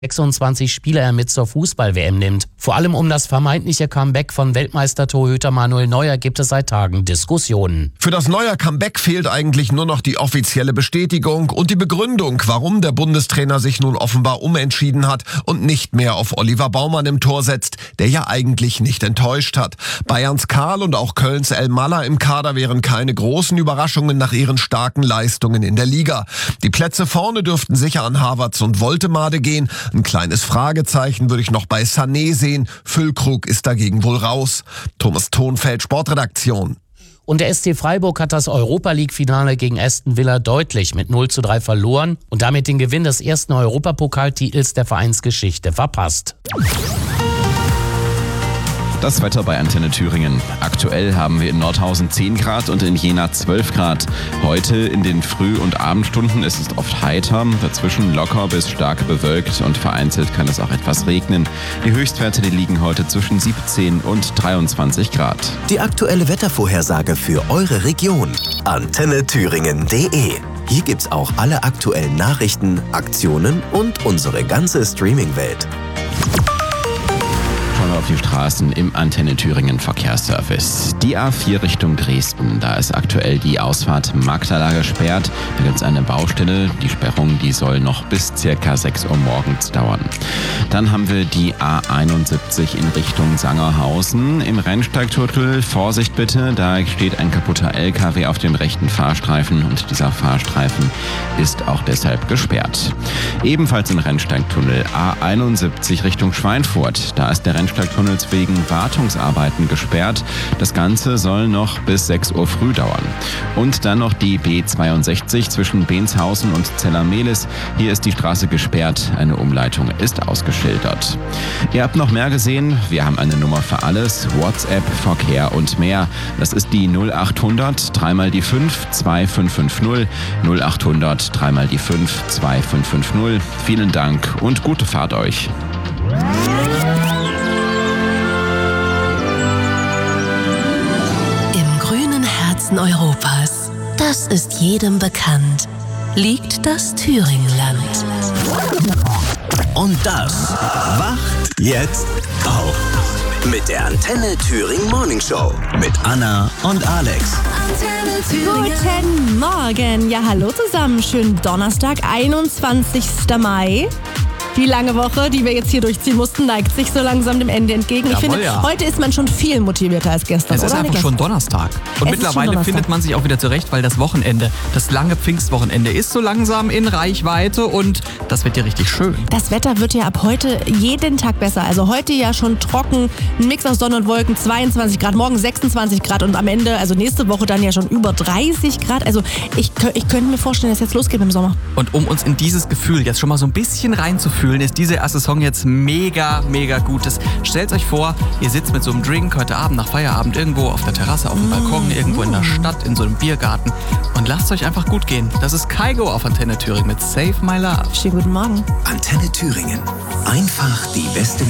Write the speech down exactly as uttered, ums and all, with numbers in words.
sechsundzwanzig Spieler er mit zur Fußball-W M nimmt. Vor allem um das vermeintliche Comeback von Weltmeistertorhüter Manuel Neuer gibt es seit Tagen Diskussionen. Für das Neuer Comeback fehlt eigentlich nur noch die offizielle Bestätigung und die Begründung, warum der Bundestrainer sich nun offenbar umentschieden hat und nicht mehr auf Oliver Baumann im Tor setzt, der ja eigentlich nicht enttäuscht hat. Bayerns Karl und auch Kölns El Malla im Kader wären keine großen Überraschungen nach ihren starken Leistungen in der Liga. Die Plätze vorne dürften sicher an Havertz und Woltemade gehen. Ein kleines Fragezeichen würde ich noch bei Sané sehen. Füllkrug ist dagegen wohl raus. Thomas Thonfeld, Sportredaktion. Und der S C Freiburg hat das Europa-League-Finale gegen Aston Villa deutlich mit null zu drei verloren und damit den Gewinn des ersten Europapokaltitels der Vereinsgeschichte verpasst. Das Wetter bei Antenne Thüringen. Aktuell haben wir in Nordhausen zehn Grad und in Jena zwölf Grad. Heute in den Früh- und Abendstunden ist es oft heiter, dazwischen locker bis stark bewölkt und vereinzelt kann es auch etwas regnen. Die Höchstwerte, die liegen heute zwischen siebzehn und dreiundzwanzig Grad. Die aktuelle Wettervorhersage für eure Region. antenne thüringen punkt de. Hier gibt's auch alle aktuellen Nachrichten, Aktionen und unsere ganze Streaming-Welt. Auf die Straßen im Antenne Thüringen Verkehrsservice. Die A vier Richtung Dresden, da ist aktuell die Ausfahrt Magdala gesperrt. Da gibt es eine Baustelle. Die Sperrung, die soll noch bis circa sechs Uhr morgens dauern. Dann haben wir die A einundsiebzig in Richtung Sangerhausen. Im Rennsteigtunnel, Vorsicht bitte, da steht ein kaputter L K W auf dem rechten Fahrstreifen und dieser Fahrstreifen ist auch deshalb gesperrt. Ebenfalls im Rennsteigtunnel A einundsiebzig Richtung Schweinfurt, da ist der Rennsteigtunnel wegen Wartungsarbeiten gesperrt. Das Ganze soll noch bis sechs Uhr früh dauern. Und dann noch die B zweiundsechzig zwischen Benshausen und Zellermehlis. Hier ist die Straße gesperrt. Eine Umleitung ist ausgeschildert. Ihr habt noch mehr gesehen. Wir haben eine Nummer für alles. WhatsApp, Verkehr und mehr. Das ist die null achthundert, dreimal die fünf, zwei fünf fünf null. null achthundert, dreimal die fünf, zwei fünf fünf null. Vielen Dank und gute Fahrt euch. Europas, das ist jedem bekannt, liegt das Thüringenland. Und das wacht jetzt auf. Mit der Antenne Thüringen Morning Show mit Anna und Alex. Guten Morgen. Ja, hallo zusammen. Schönen Donnerstag, einundzwanzigsten Mai. Die lange Woche, die wir jetzt hier durchziehen mussten, neigt sich so langsam dem Ende entgegen. Ich Jawohl, finde, ja. heute ist man schon viel motivierter als gestern. Es ist oder? einfach Niklas? schon Donnerstag. Und Es mittlerweile ist schon findet man sich auch wieder zurecht, weil das Wochenende, das lange Pfingstwochenende ist so langsam in Reichweite und das wird ja richtig schön. Das Wetter wird ja ab heute jeden Tag besser. Also heute ja schon trocken, ein Mix aus Sonne und Wolken, zweiundzwanzig Grad, morgen sechsundzwanzig Grad und am Ende, also nächste Woche dann ja schon über dreißig Grad. Also ich, ich könnte mir vorstellen, dass jetzt losgeht im Sommer. Und um uns in dieses Gefühl jetzt schon mal so ein bisschen reinzufühlen, ist diese erste Song jetzt mega, mega gut. Stellt euch vor, ihr sitzt mit so einem Drink heute Abend nach Feierabend irgendwo auf der Terrasse, auf dem Balkon, irgendwo in der Stadt, in so einem Biergarten und lasst euch einfach gut gehen. Das ist Kygo auf Antenne Thüringen mit Save My Love. Schönen guten Morgen. Antenne Thüringen. Einfach die beste